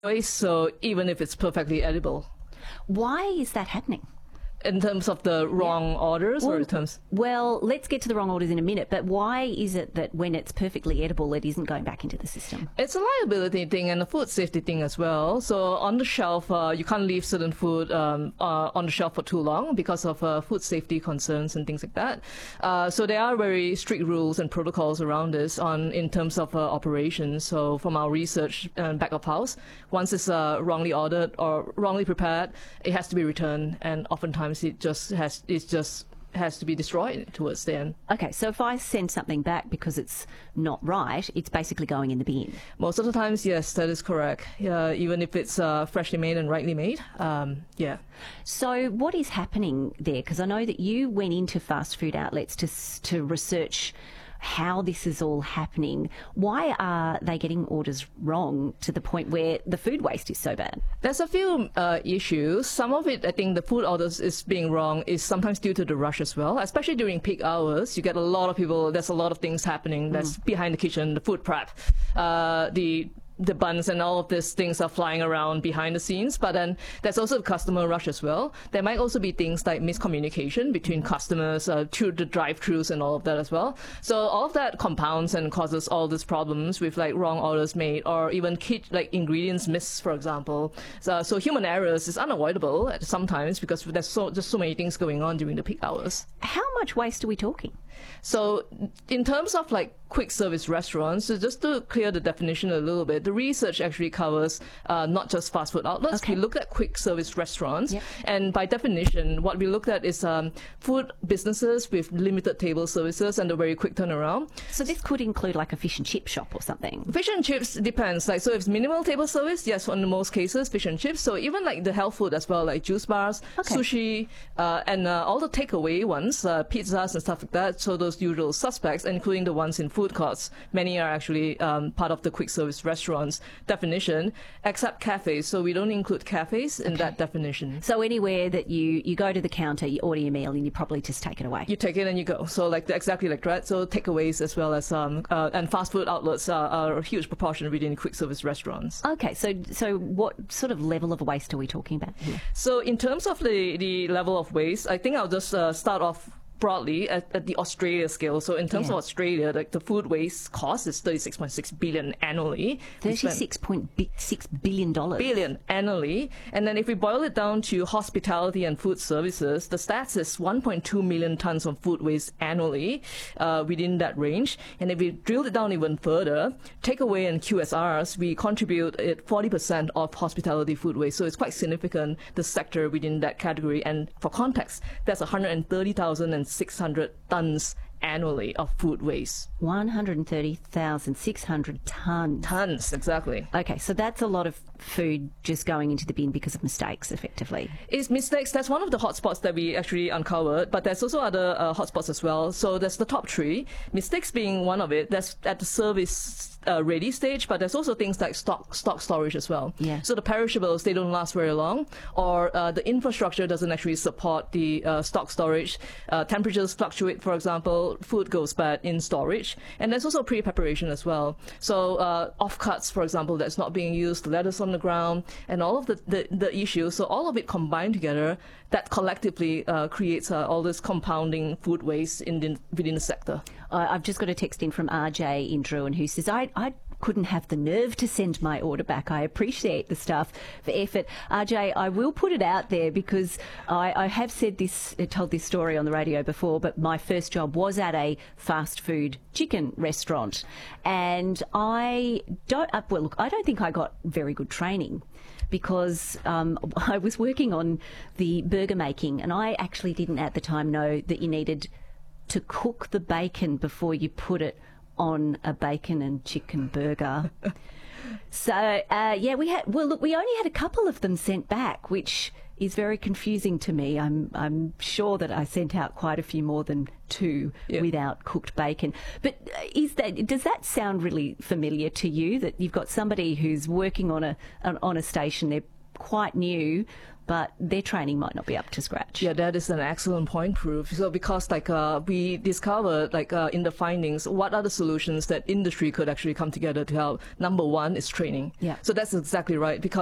waste, so even if it's perfectly edible. Why is that happening? In terms of the wrong orders, or in terms? Well, let's get to the wrong orders in a minute, but why is it that when it's perfectly edible, it isn't going back into the system? It's a liability thing and a food safety thing as well. So on the shelf, you can't leave certain food on the shelf for too long because of food safety concerns and things like that. So there are very strict rules and protocols around this in terms of operations. So from our research back of house, once it's wrongly ordered or wrongly prepared, it has to be returned, and oftentimes it just has to be destroyed towards the end. Okay, so if I send something back because it's not right, it's basically going in the bin. Most of the times, yes, that is correct. Even if it's freshly made and rightly made, yeah. So what is happening there? Because I know that you went into fast food outlets to research how this is all happening. Why are they getting orders wrong to the point where the food waste is so bad? There's a few issues. Some of it, I think the food orders is being wrong is sometimes due to the rush as well, especially during peak hours. You get a lot of people, there's a lot of things happening that's behind the kitchen, the food prep, the buns and all of these things are flying around behind the scenes. But then there's also the customer rush as well. There might also be things like miscommunication between customers through the drive-thrus and all of that as well. So all of that compounds and causes all these problems with like wrong orders made, or even like ingredients missed, for example. So human errors is unavoidable sometimes because there's so many things going on during the peak hours. How much waste are we talking? So in terms of like quick service restaurants, so just to clear the definition a little bit, the research actually covers not just fast food outlets. Okay. We look at quick service restaurants, and by definition, what we looked at is food businesses with limited table services and a very quick turnaround. So this could include like a fish and chip shop or something? Fish and chips depends. Like, so if it's minimal table service, yes, in most cases, fish and chips. So even like the health food as well, like juice bars, sushi, and all the takeaway ones, pizzas and stuff like that. So those usual suspects, including the ones in food courts, many are actually part of the quick service restaurants definition, except cafes. So we don't include cafes in that definition. So anywhere that you go to the counter, you order your meal, and you probably just take it away. You take it and you go. So like exactly like that. So takeaways as well as and fast food outlets are a huge proportion within quick service restaurants. Okay, so what sort of level of waste are we talking about here? So in terms of the level of waste, I think I'll just start off broadly at the Australia scale. So in terms of Australia, like the food waste cost is $36.6 billion annually. $36.6 billion. Billion annually. And then if we boil it down to hospitality and food services, the stats is 1.2 million tons of food waste annually within that range. And if we drill it down even further, takeaway and QSRs, we contribute 40% of hospitality food waste. So it's quite significant, the sector within that category. And for context, that's 130,600 tons annually of food waste. 130,600 tons. Tons, exactly. Okay, so that's a lot of food just going into the bin because of mistakes, effectively. It's mistakes. That's one of the hotspots that we actually uncovered, but there's also other hotspots as well. So there's the top three, mistakes being one of it. That's at the service ready stage, but there's also things like stock storage as well. Yeah. So the perishables, they don't last very long, or the infrastructure doesn't actually support the stock storage. Temperatures fluctuate, for example, food goes bad in storage, and there's also pre-preparation as well. So offcuts, for example, that's not being used, lettuce on the ground, and all of the issues. So all of it combined together, that collectively creates all this compounding food waste within the sector. I've just got a text in from RJ in Druin who says, I couldn't have the nerve to send my order back. I appreciate the staff for effort. RJ, I will put it out there because I have told this story on the radio before, but my first job was at a fast food chicken restaurant. And I don't think I got very good training, because I was working on the burger making, and I actually didn't at the time know that you needed to cook the bacon before you put it on a bacon and chicken burger. So we only had a couple of them sent back, which is very confusing to me. I'm sure that I sent out quite a few more than two without cooked bacon. But does that sound really familiar to you, that you've got somebody who's working on a station, they're quite new, but their training might not be up to scratch. Yeah, that is an excellent point, Prue. So because we discovered in the findings, what are the solutions that industry could actually come together to help? Number one is training. Yeah. So that's exactly right, because